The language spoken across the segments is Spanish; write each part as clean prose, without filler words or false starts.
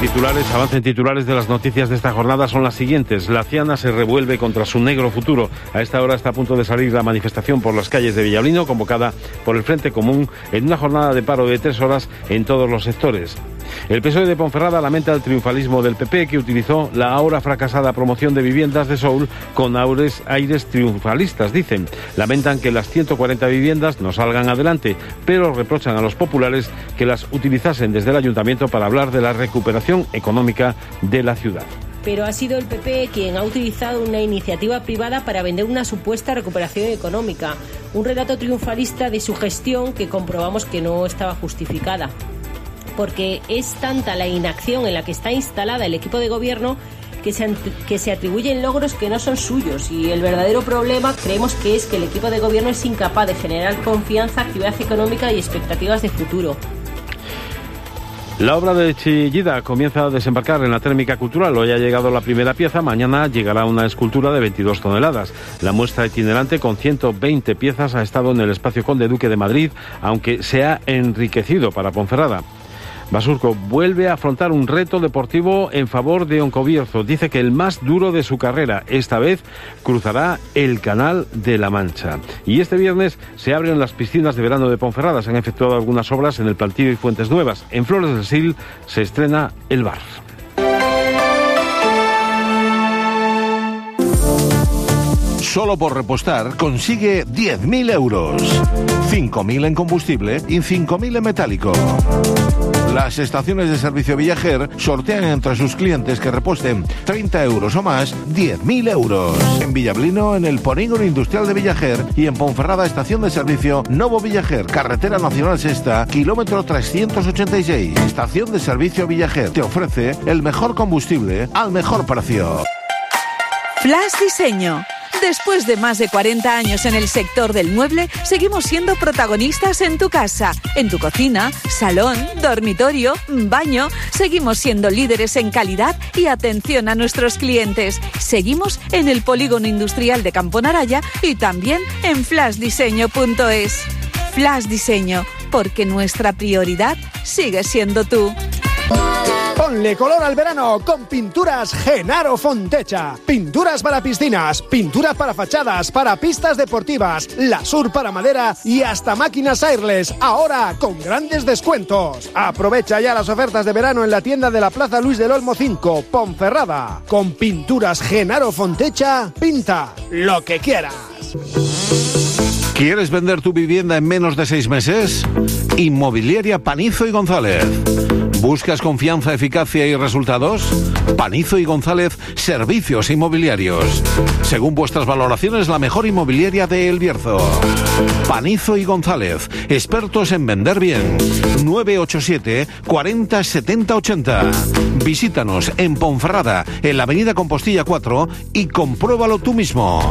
Avancen titulares de las noticias de esta jornada son las siguientes. La Ciana se revuelve contra su negro futuro. A esta hora está a punto de salir la manifestación por las calles de Villablino, convocada por el Frente Común, en una jornada de paro de 3 horas en todos los sectores. El PSOE de Ponferrada lamenta el triunfalismo del PP, que utilizó la ahora fracasada promoción de viviendas de Soul con aires triunfalistas, dicen. Lamentan que las 140 viviendas no salgan adelante, pero reprochan a los populares que las utilizasen desde el ayuntamiento para hablar de la recuperación económica de la ciudad. Pero ha sido el PP quien ha utilizado una iniciativa privada para vender una supuesta recuperación económica, un relato triunfalista de su gestión que comprobamos que no estaba justificada, porque es tanta la inacción en la que está instalada el equipo de gobierno que se atribuyen logros que no son suyos, y el verdadero problema creemos que es que el equipo de gobierno es incapaz de generar confianza, actividad económica y expectativas de futuro. La obra de Chillida comienza a desembarcar en la térmica cultural. Hoy ha llegado la primera pieza, mañana llegará una escultura de 22 toneladas. La muestra itinerante con 120 piezas ha estado en el Espacio Conde Duque de Madrid, aunque se ha enriquecido para Ponferrada. Basurco vuelve a afrontar un reto deportivo en favor de Oncobierzo. Dice que el más duro de su carrera. Esta vez cruzará el Canal de la Mancha. Y este viernes se abren las piscinas de verano de Ponferrada. Se han efectuado algunas obras en el Plantío y Fuentes Nuevas. En Flores del Sil se estrena el bar. Solo por repostar consigue 10.000 euros. 5.000 en combustible y 5.000 en metálico. Las estaciones de servicio Viajer sortean entre sus clientes que reposten 30 euros o más 10.000 euros. En Villablino, en el Polígono Industrial de Viajer, y en Ponferrada, estación de servicio Novo Viajer, Carretera Nacional Sexta, kilómetro 386. Estación de servicio Viajer te ofrece el mejor combustible al mejor precio. Flash Diseño. Después de más de 40 años en el sector del mueble, seguimos siendo protagonistas en tu casa, en tu cocina, salón, dormitorio, baño. Seguimos siendo líderes en calidad y atención a nuestros clientes. Seguimos en el Polígono Industrial de Campo Naraya y también en flashdiseño.es. Flash Diseño, porque nuestra prioridad sigue siendo tú. Ponle color al verano con Pinturas Genaro Fontecha. Pinturas para piscinas, pinturas para fachadas, para pistas deportivas, lasur para madera y hasta máquinas airless, ahora con grandes descuentos. Aprovecha ya las ofertas de verano en la tienda de la Plaza Luis del Olmo 5, Ponferrada. Con Pinturas Genaro Fontecha, pinta lo que quieras. ¿Quieres vender tu vivienda en menos de 6 meses? Inmobiliaria Panizo y González. ¿Buscas confianza, eficacia y resultados? Panizo y González, servicios inmobiliarios. Según vuestras valoraciones, la mejor inmobiliaria de El Bierzo. Panizo y González, expertos en vender bien. 987 40 70 80. Visítanos en Ponferrada, en la avenida Compostilla 4, y compruébalo tú mismo.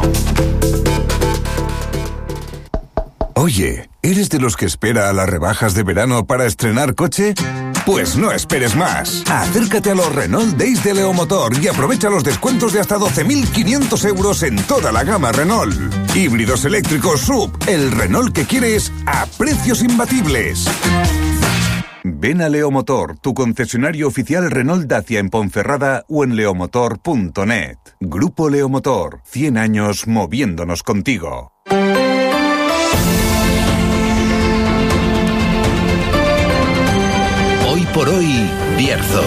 Oye, ¿eres de los que espera a las rebajas de verano para estrenar coche? Pues no esperes más. Acércate a los Renault Days de Leomotor y aprovecha los descuentos de hasta 12.500 euros en toda la gama Renault. Híbridos eléctricos SUV, el Renault que quieres a precios imbatibles. Ven a Leomotor, tu concesionario oficial Renault Dacia en Ponferrada o en leomotor.net. Grupo Leomotor, 100 años moviéndonos contigo. Hoy por hoy, Bierzo.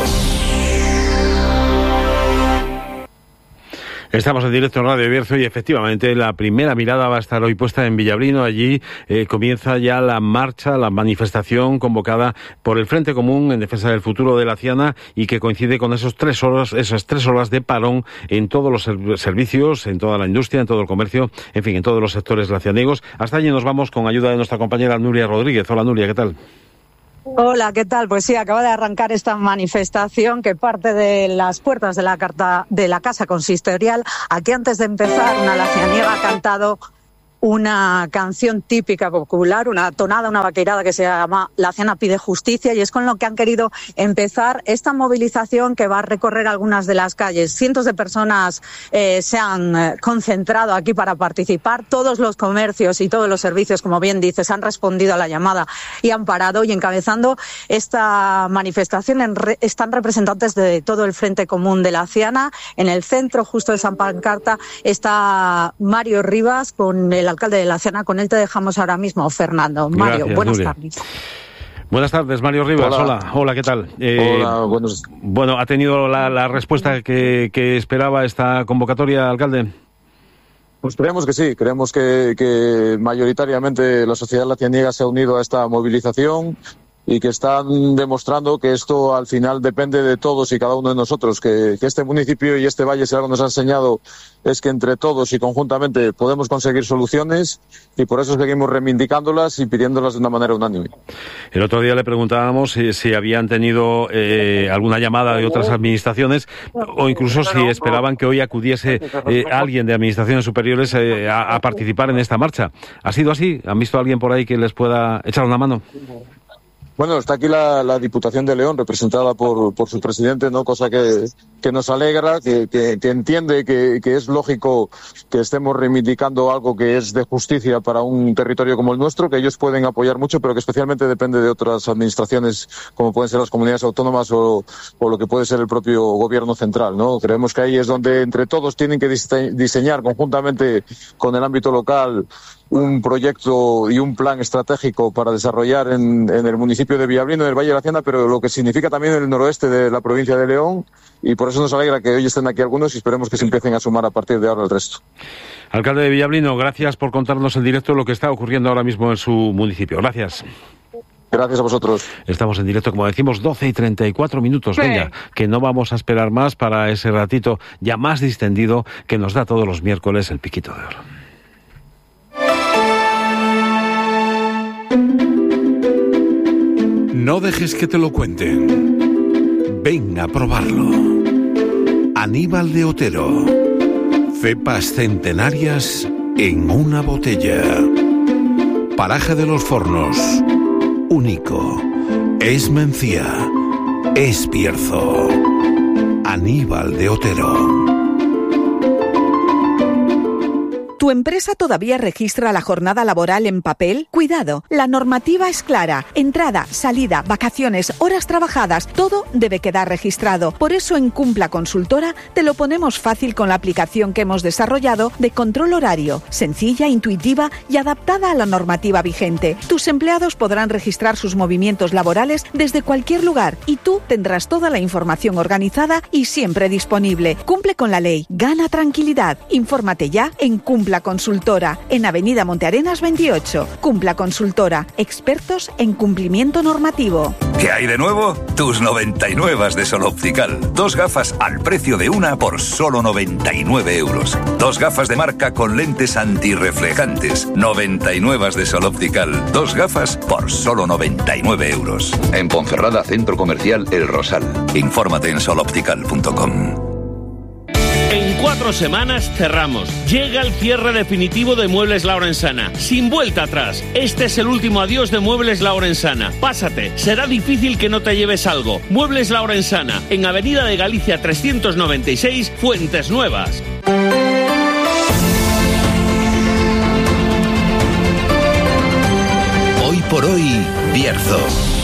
Estamos en directo en Radio Bierzo y efectivamente la primera mirada va a estar hoy puesta en Villablino. Allí comienza ya la marcha, la manifestación convocada por el Frente Común en defensa del futuro de la Ciana y que coincide con esas 3 horas de parón en todos los servicios, en toda la industria, en todo el comercio, en fin, en todos los sectores lacianegos. Hasta allí nos vamos con ayuda de nuestra compañera Nuria Rodríguez. Hola Nuria, ¿qué tal? Hola, ¿qué tal? Pues sí, acaba de arrancar esta manifestación que parte de las puertas de la Casa Consistorial. Aquí, antes de empezar, una lacianiega ha cantado una canción típica popular, una tonada, una vaqueirada que se llama La Ciana pide justicia, y es con lo que han querido empezar esta movilización que va a recorrer algunas de las calles. Cientos de personas se han concentrado aquí para participar. Todos los comercios y todos los servicios, como bien dices, han respondido a la llamada y han parado, y encabezando esta manifestación están representantes de todo el Frente Común de la Ciana. En el centro, justo de esa pancarta, está Mario Rivas, con el alcalde de la Ciana. Con él te dejamos ahora mismo, Fernando. Mario, gracias, buenas Nuria. tardes. Buenas tardes, Mario Rivas. Hola, ¿qué tal? Hola, buenos. Bueno, ¿ha tenido la respuesta que esperaba esta convocatoria, alcalde? Pues creemos que sí, creemos que mayoritariamente la sociedad lacianiega se ha unido a esta movilización y que están demostrando que esto al final depende de todos y cada uno de nosotros, que este municipio y este valle, si algo nos ha enseñado, es que entre todos y conjuntamente podemos conseguir soluciones, y por eso seguimos reivindicándolas y pidiéndolas de una manera unánime. El otro día le preguntábamos si habían tenido alguna llamada de otras administraciones, o incluso si esperaban que hoy acudiese alguien de administraciones superiores a participar en esta marcha. ¿Ha sido así? ¿Han visto a alguien por ahí que les pueda echar una mano? Bueno, está aquí la Diputación de León, representada por su presidente, ¿no? Cosa que nos alegra, que entiende que es lógico que estemos reivindicando algo que es de justicia para un territorio como el nuestro, que ellos pueden apoyar mucho, pero que especialmente depende de otras administraciones, como pueden ser las comunidades autónomas o lo que puede ser el propio gobierno central, ¿no? Creemos que ahí es donde entre todos tienen que diseñar conjuntamente con el ámbito local un proyecto y un plan estratégico para desarrollar en el municipio de Villablino, en el Valle de la Ciana, pero lo que significa también en el noroeste de la provincia de León, y por eso nos alegra que hoy estén aquí algunos y esperemos que se empiecen a sumar a partir de ahora el resto. Alcalde de Villablino, gracias por contarnos en directo lo que está ocurriendo ahora mismo en su municipio. Gracias. Gracias a vosotros. Estamos en directo, como decimos, 12:34. Venga, que no vamos a esperar más para ese ratito ya más distendido que nos da todos los miércoles el Piquito de Oro. No dejes que te lo cuenten. Ven a probarlo. Aníbal de Otero. Cepas centenarias en una botella. Paraje de los Fornos. Único. Es Mencía. Es Bierzo. Aníbal de Otero. ¿Tu empresa todavía registra la jornada laboral en papel? Cuidado, la normativa es clara. Entrada, salida, vacaciones, horas trabajadas, todo debe quedar registrado. Por eso en Cumpla Consultora te lo ponemos fácil con la aplicación que hemos desarrollado de control horario, sencilla, intuitiva y adaptada a la normativa vigente. Tus empleados podrán registrar sus movimientos laborales desde cualquier lugar y tú tendrás toda la información organizada y siempre disponible. Cumple con la ley, gana tranquilidad. Infórmate ya en Cumpla Consultora, en Avenida Montearenas 28. Cumpla Consultora, expertos en cumplimiento normativo. ¿Qué hay de nuevo? Tus 99 de Sol Optical. 2 gafas al precio de una por solo 99 euros. 2 gafas de marca con lentes antirreflejantes. 99 de Sol Optical. 2 gafas por solo 99 euros. En Ponferrada, Centro Comercial El Rosal. Infórmate en soloptical.com. En 4 semanas cerramos. Llega el cierre definitivo de Muebles La Orensana. Sin vuelta atrás. Este es el último adiós de Muebles La Orensana. Pásate. Será difícil que no te lleves algo. Muebles La Orensana. En Avenida de Galicia 396, Fuentes Nuevas. Hoy por hoy, Bierzo.